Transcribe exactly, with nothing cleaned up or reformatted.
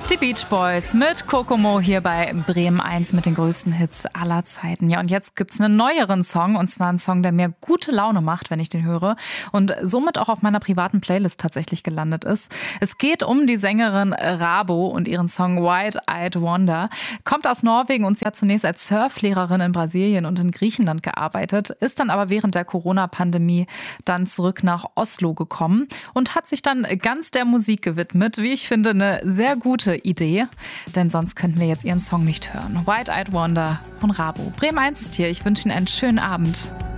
Die Beach Boys mit Kokomo hier bei Bremen eins mit den größten Hits aller Zeiten. Ja, und jetzt gibt's einen neueren Song, und zwar einen Song, der mir gute Laune macht, wenn ich den höre und somit auch auf meiner privaten Playlist tatsächlich gelandet ist. Es geht um die Sängerin Rabo und ihren Song White Eyed Wonder. Kommt aus Norwegen und sie hat zunächst als Surflehrerin in Brasilien und in Griechenland gearbeitet, ist dann aber während der Corona-Pandemie dann zurück nach Oslo gekommen und hat sich dann ganz der Musik gewidmet. Wie ich finde, eine sehr gute Idee, denn sonst könnten wir jetzt ihren Song nicht hören. White Eyed Wonder von Rabo. Bremen eins ist hier. Ich wünsche Ihnen einen schönen Abend.